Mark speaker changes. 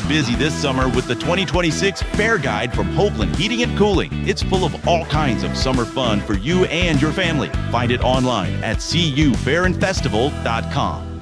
Speaker 1: busy this summer with the 2026 Fair Guide from Hoagland Heating and Cooling. It's full of all kinds of summer fun for you and your family. Find it online at cufairandfestival.com.